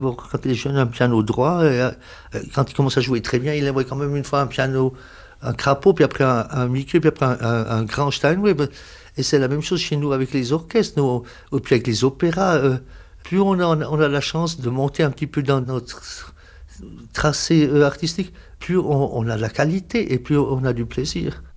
Bon, quand les jeunes ont un piano droit, quand ils commencent à jouer très bien, il aimerait quand même une fois un piano, un crapaud, puis après un Mickey, puis après un grand Steinway. Et c'est la même chose chez nous avec les orchestres, nous, ou puis avec les opéras. Plus on a la chance de monter un petit peu dans notre tracé artistique, plus on a de la qualité et plus on a du plaisir.